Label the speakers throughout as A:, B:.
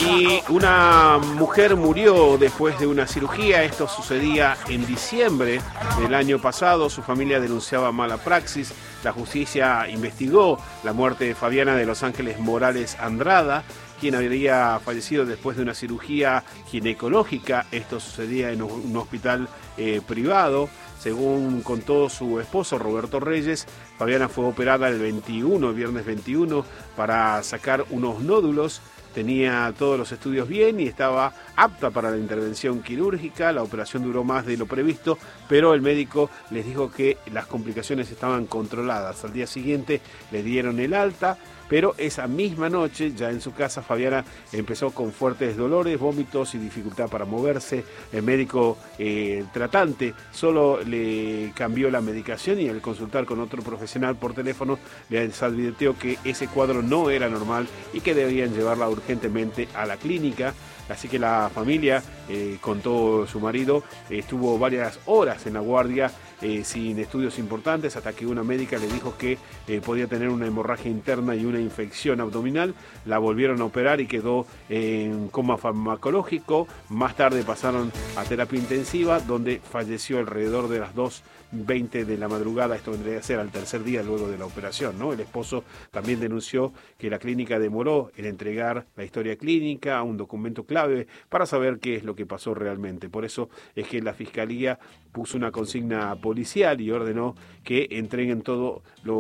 A: Y una mujer murió después de una cirugía. Esto sucedía en diciembre del año pasado. Su familia denunciaba mala praxis. La justicia investigó la muerte de Fabiana de Los Ángeles Morales Andrada, quien habría fallecido después de una cirugía ginecológica. Esto sucedía en un hospital privado. Según contó su esposo Roberto Reyes, Fabiana fue operada el viernes 21, para sacar unos nódulos. Tenía todos los estudios bien y estaba apta para la intervención quirúrgica. La operación duró más de lo previsto, pero el médico les dijo que las complicaciones estaban controladas. Al día siguiente le dieron el alta, pero esa misma noche, ya en su casa, Fabiana empezó con fuertes dolores, vómitos y dificultad para moverse. El médico tratante solo le cambió la medicación y al consultar con otro profesional por teléfono les advirtió que ese cuadro no era normal y que debían llevarla urgentemente a la clínica. Así que la familia, contó su marido, estuvo varias horas en la guardia sin estudios importantes, hasta que una médica le dijo que podía tener una hemorragia interna y una infección abdominal. La volvieron a operar y quedó en coma farmacológico. Más tarde pasaron a terapia intensiva, donde falleció alrededor de las 2:20 de la madrugada. Esto vendría a ser al tercer día luego de la operación, ¿no? El esposo también denunció que la clínica demoró en entregar la historia clínica, un documento clave para saber qué es lo que pasó realmente. Por eso es que la Fiscalía puso una consigna policial y ordenó que entreguen todo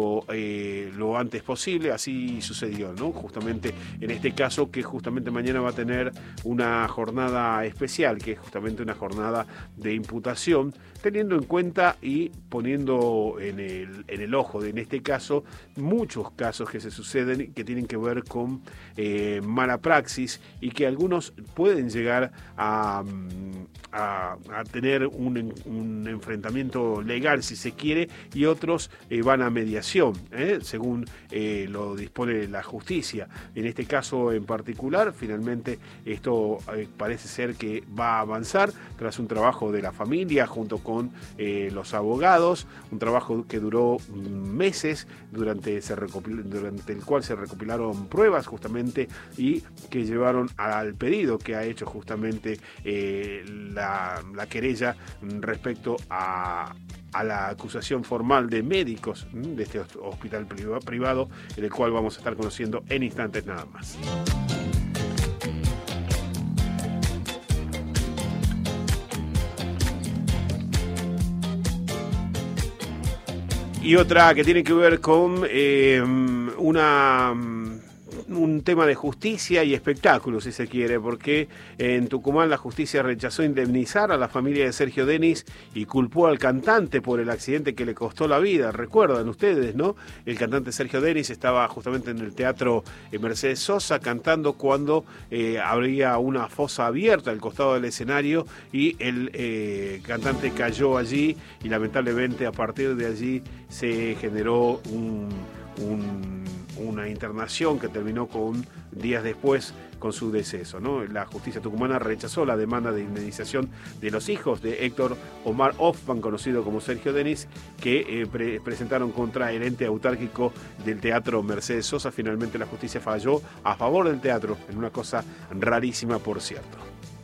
A: lo antes posible. Así sucedió, ¿no? Justamente en este caso, que justamente mañana va a tener una jornada especial, que es justamente una jornada de imputación, teniendo en cuenta y poniendo en el ojo de, en este caso, muchos casos que se suceden que tienen que ver con mala praxis y que algunos pueden llegar a tener un enfrentamiento legal, si se quiere, y otros van a mediación, según lo dispone la justicia. En este caso en particular, finalmente esto parece ser que va a avanzar tras un trabajo de la familia junto con los abogados, un trabajo que duró meses, durante el cual se recopilaron pruebas justamente y que llevaron al pedido que ha hecho justamente la querella respecto a la acusación formal de médicos de este hospital privado, en el cual vamos a estar conociendo en instantes nada más. Y otra que tiene que ver con un tema de justicia y espectáculo, si se quiere, porque en Tucumán la justicia rechazó indemnizar a la familia de Sergio Denis y culpó al cantante por el accidente que le costó la vida. Recuerdan ustedes, ¿no? El cantante Sergio Denis estaba justamente en el Teatro Mercedes Sosa cantando cuando habría una fosa abierta al costado del escenario y el cantante cayó allí y lamentablemente a partir de allí se generó una internación que terminó con días después con su deceso, ¿no? La justicia tucumana rechazó la demanda de indemnización de los hijos de Héctor Omar Hoffman, conocido como Sergio Denis, que presentaron contra el ente autárquico del Teatro Mercedes Sosa. Finalmente la justicia falló a favor del teatro, en una cosa rarísima, por cierto.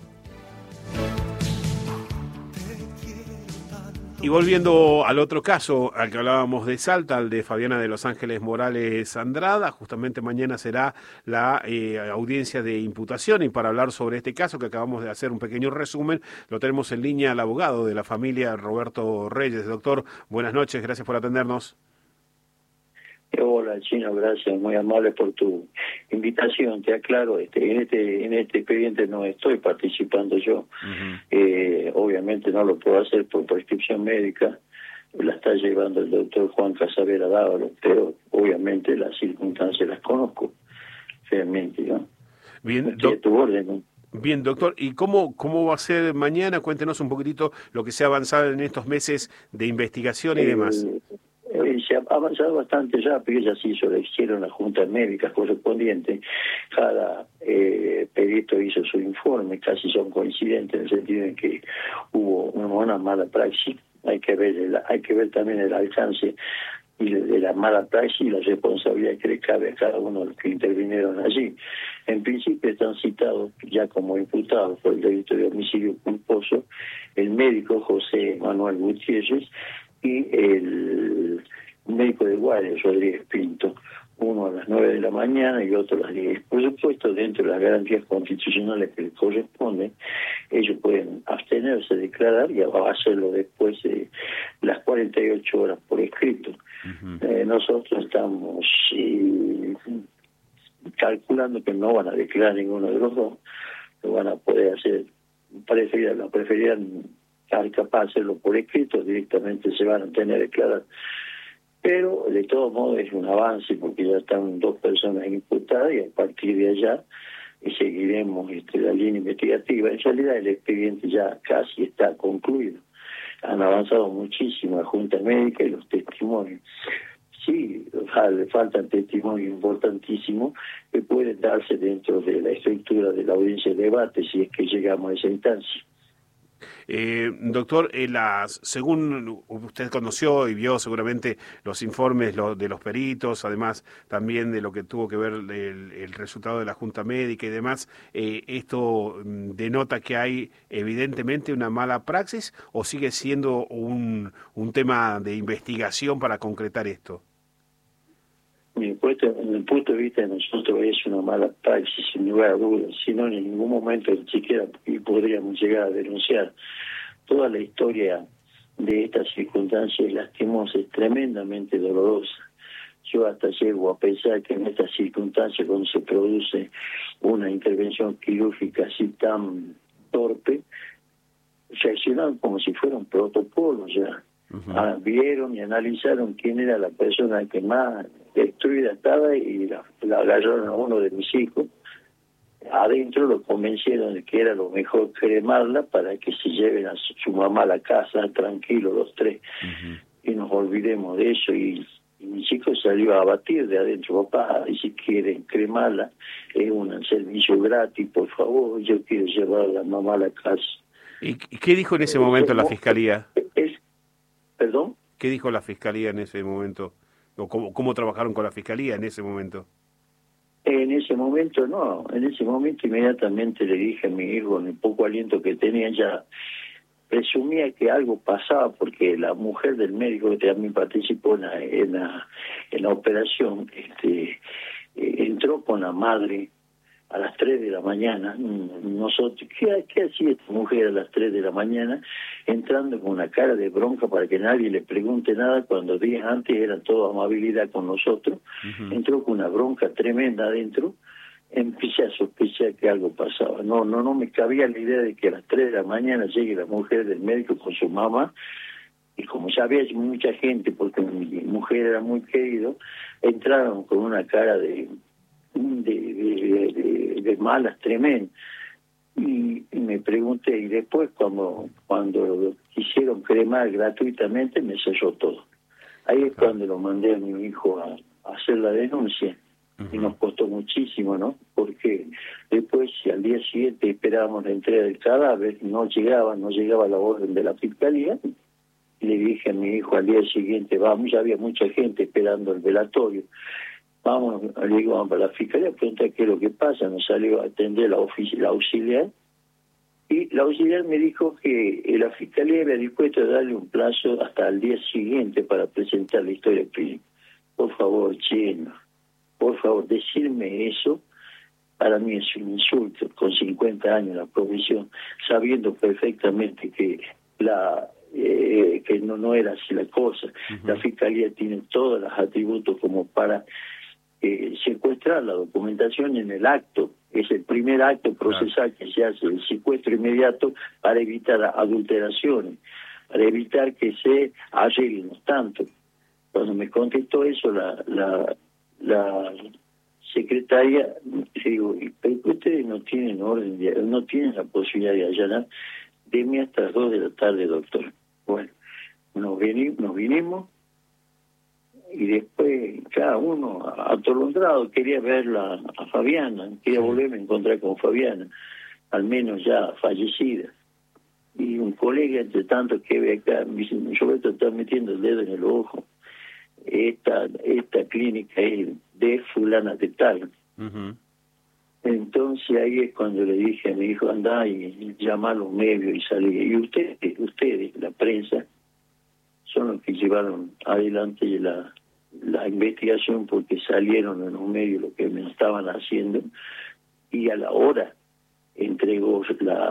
A: Y volviendo al otro caso, al que hablábamos de Salta, al de Fabiana de Los Ángeles Morales Andrada, justamente mañana será la audiencia de imputación, y para hablar sobre este caso, que acabamos de hacer un pequeño resumen, lo tenemos en línea al abogado de la familia, Roberto Reyes. Doctor, buenas noches, gracias por atendernos.
B: Hola, Chino, gracias, muy amable por tu invitación. Te aclaro, en este expediente no estoy participando yo. Obviamente no lo puedo hacer por prescripción médica, la está llevando el doctor Juan Casabera Dávalo, pero obviamente las circunstancias las conozco, realmente, ¿no?
A: Bien,
B: tu orden, ¿no?
A: Bien, doctor, ¿y cómo va a ser mañana? Cuéntenos un poquitito lo que se ha avanzado en estos meses de investigación y demás.
B: Se ha avanzado bastante ya, porque ya se hicieron las juntas médicas correspondientes. Cada perito hizo su informe, casi son coincidentes en el sentido en que hubo una mala praxis. Hay que ver también el alcance y de la mala praxis y la responsabilidad que le cabe a cada uno de los que intervinieron allí. En principio están citados ya como imputados por el delito de homicidio culposo el médico José Manuel Gutiérrez y el médico de guardia Rodríguez Pinto, uno a las 9 de la mañana y otro a las 10. Por supuesto, dentro de las garantías constitucionales que les corresponden, ellos pueden abstenerse de declarar y hacerlo después de las 48 horas por escrito. Nosotros estamos calculando que no van a declarar ninguno de los dos, lo van a poder hacer, preferirán estar capaz de hacerlo por escrito, directamente se van a tener que declarar. Pero de todos modos es un avance porque ya están 2 personas imputadas y a partir de allá seguiremos la línea investigativa. En realidad el expediente ya casi está concluido. Han avanzado muchísimo la Junta Médica y los testimonios. Sí, faltan testimonios importantísimos que pueden darse dentro de la estructura de la audiencia de debate si es que llegamos a esa instancia.
A: Doctor, según usted conoció y vio seguramente los informes de los peritos, además también de lo que tuvo que ver el resultado de la Junta Médica y demás, ¿esto denota que hay evidentemente una mala praxis o sigue siendo un tema de investigación para concretar esto?
B: En el punto de vista de nosotros es una mala praxis, sin lugar a dudas, si no en ningún momento ni siquiera podríamos llegar a denunciar. Toda la historia de estas circunstancias lastimosa es tremendamente dolorosa. Yo hasta llego a pensar que en estas circunstancias, cuando se produce una intervención quirúrgica así tan torpe, reaccionaron como si fuera un protocolo ya. Vieron y analizaron quién era la persona que más destruida estaba y la agarraron a uno de mis hijos. Adentro lo convencieron de que era lo mejor cremarla para que se lleven a su mamá a la casa tranquilos los 3 y nos olvidemos de eso. Y mi chico salió a batir de adentro: papá, y si quieren cremarla es un servicio gratis, por favor, yo quiero llevar a la mamá a la casa.
A: ¿Y qué dijo en ese momento la Fiscalía?
B: ¿Perdón?
A: ¿Qué dijo la Fiscalía en ese momento? ¿O cómo trabajaron con la Fiscalía en ese momento?
B: En ese momento no, en ese momento inmediatamente le dije a mi hijo, en el poco aliento que tenía, ya presumía que algo pasaba porque la mujer del médico que también participó en la operación entró con la madre a las 3 de la mañana. Nosotros, ¿qué hacía esta mujer a las 3 de la mañana entrando con una cara de bronca para que nadie le pregunte nada cuando días antes era todo amabilidad con nosotros? Entró con una bronca tremenda adentro. Empecé a sospechar que algo pasaba. No me cabía la idea de que a las 3 de la mañana llegue la mujer del médico con su mamá, y como ya había mucha gente, porque mi mujer era muy querido, entraron con una cara de malas tremendas. Y me pregunté, y después cuando quisieron cremar gratuitamente me cerró todo. Ahí es cuando lo mandé a mi hijo a hacer la denuncia. Y nos costó muchísimo, ¿no? Porque después, si al día siguiente esperábamos la entrega del cadáver, no llegaba la orden de la Fiscalía, y le dije a mi hijo al día siguiente: vamos, ya había mucha gente esperando el velatorio, le digo, vamos a la Fiscalía, preguntar qué es lo que pasa. Nos salió a atender la auxiliar, y la auxiliar me dijo que la Fiscalía había dispuesto a darle un plazo hasta el día siguiente para presentar la historia clínica. Por favor, Chino, por favor, decirme eso, para mí es un insulto, con 50 años en la profesión, sabiendo perfectamente que que no era así la cosa. La Fiscalía tiene todos los atributos como para secuestrar la documentación en el acto. Es el primer acto procesal que se hace, el secuestro inmediato, para evitar adulteraciones, para evitar que se arreglen los tantos. Cuando me contestó eso la secretaria, digo, pero ustedes no tienen no tienen la posibilidad de allanar, deme hasta las 2 de la tarde, doctor. Bueno, nos vinimos, y después cada uno atolondrado quería verla a Fabiana, quería volverme a encontrar con Fabiana, al menos ya fallecida. Y un colega, entre tanto que ve acá, me dice: Roberto, está metiendo el dedo en el ojo. esta clínica es de fulana de tal. Entonces ahí es cuando le dije a mi hijo, anda y llama a los medios y salí. Y ustedes, la prensa, son los que llevaron adelante la investigación, porque salieron en los medios lo que me estaban haciendo, y a la hora entregó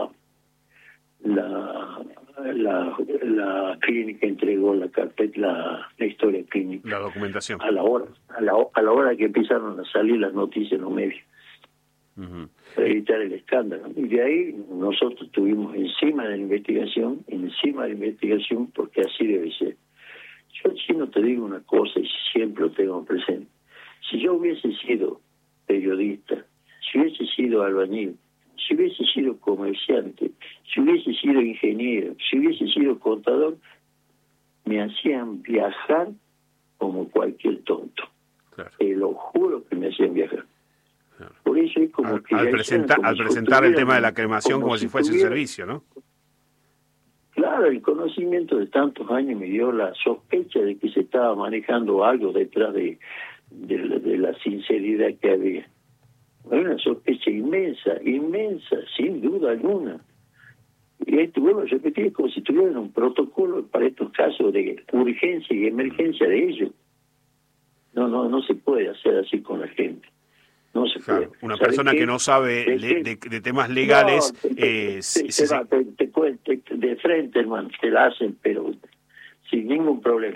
B: la clínica, entregó la carpeta, la historia clínica,
A: la documentación,
B: a la hora que empezaron a salir las noticias en los medios, para evitar el escándalo. Y de ahí nosotros estuvimos encima de la investigación, porque así debe ser. Yo, Chino, te digo una cosa y siempre lo tengo presente: si yo hubiese sido periodista, si hubiese sido albañil, si hubiese sido comerciante, si hubiese sido ingeniero, si hubiese sido contador, me hacían viajar como cualquier tonto. Claro. Te lo juro que me hacían viajar. Claro. Por eso es como que...
A: Al presentar el tema de la cremación como si fuese un servicio, ¿no?
B: Claro, el conocimiento de tantos años me dio la sospecha de que se estaba manejando algo detrás de la sinceridad que había. Hay una sospecha inmensa, sin duda alguna. Y esto, vuelvo a repetir, es como si tuvieran un protocolo para estos casos de urgencia y emergencia de ellos. No se puede hacer así con la gente. No se puede.
A: Una persona que no sabe de temas legales...
B: Te cuento de frente, hermano, te la hacen, pero sin ningún problema.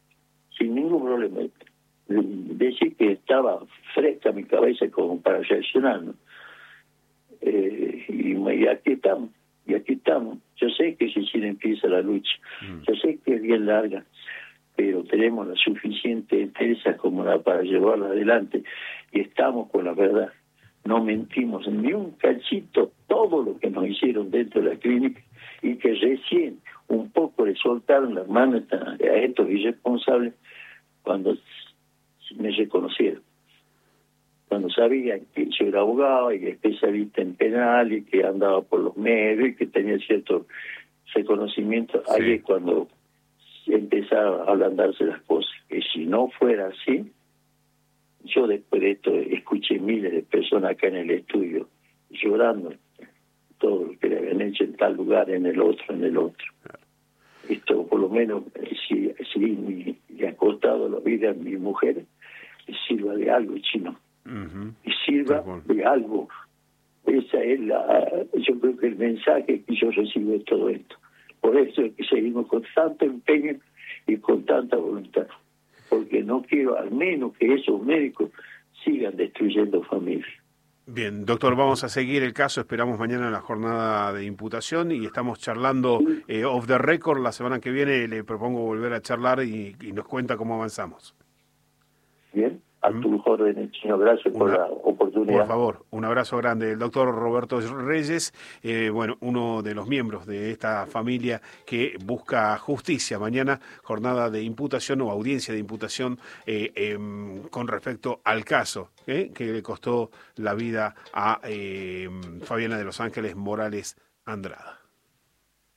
B: Decir que estaba fresca mi cabeza como para reaccionar, ¿no? Y aquí estamos. Yo sé que si empieza la lucha, yo sé que es bien larga, pero tenemos la suficiente entereza como para llevarla adelante, y estamos con la verdad. No mentimos ni un cachito todo lo que nos hicieron dentro de la clínica, y que recién un poco le soltaron las manos a estos irresponsables cuando me reconocieron, cuando sabían que yo era abogado y especialista en penal y que andaba por los medios y que tenía cierto reconocimiento. Sí. Ahí es cuando empezaron a ablandarse las cosas. Que si no fuera así, yo después de esto escuché miles de personas acá en el estudio llorando todo lo que le habían hecho en tal lugar, en el otro. Esto, por lo menos, si le ha costado la vida a mi mujer, sirva de algo, Chino. Y sirva de algo. Esa es yo creo que el mensaje que yo recibo de todo esto. Por eso es que seguimos con tanto empeño y con tanta voluntad, porque no quiero al menos que esos médicos sigan destruyendo familias.
A: Bien, doctor, vamos a seguir el caso, esperamos mañana la jornada de imputación y estamos charlando off the record. La semana que viene le propongo volver a charlar y nos cuenta cómo avanzamos.
B: Bien, a tu orden, Chino, gracias por la oportunidad.
A: Por favor, un abrazo grande. El doctor Roberto Reyes, uno de los miembros de esta familia que busca justicia. Mañana jornada de imputación o audiencia de imputación con respecto al caso que le costó la vida a Fabiana de Los Ángeles Morales Andrada.